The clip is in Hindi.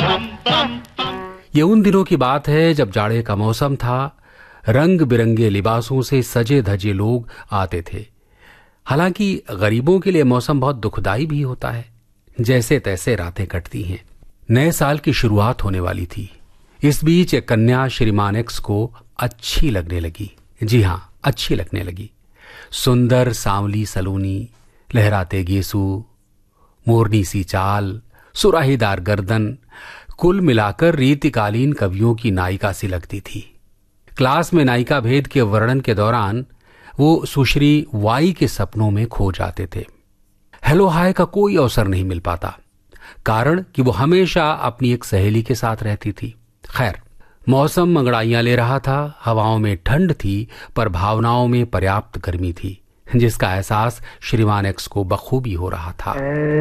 ये उन दिनों की बात है जब जाड़े का मौसम था। रंग बिरंगे लिबासों से सजे धजे लोग आते थे। हालांकि गरीबों के लिए मौसम बहुत दुखदाई भी होता है। जैसे तैसे रातें कटती हैं। नए साल की शुरुआत होने वाली थी। इस बीच एक कन्या श्रीमान एक्स को अच्छी लगने लगी। जी हां, अच्छी लगने लगी। सुंदर सांवली सलोनी, लहराते गेसू, मोरनी सी चाल, सुराहीदार गर्दन, कुल मिलाकर रीतिकालीन कवियों की नायिका सी लगती थी। क्लास में नायिका भेद के वर्णन के दौरान वो सुश्री वाई के सपनों में खो जाते थे। हेलो हाय का कोई अवसर नहीं मिल पाता, कारण कि वो हमेशा अपनी एक सहेली के साथ रहती थी। खैर, मौसम अंगड़ाइयां ले रहा था। हवाओं में ठंड थी पर भावनाओं में पर्याप्त गर्मी थी, जिसका एहसास श्रीमान एक्स को बखूबी हो रहा था।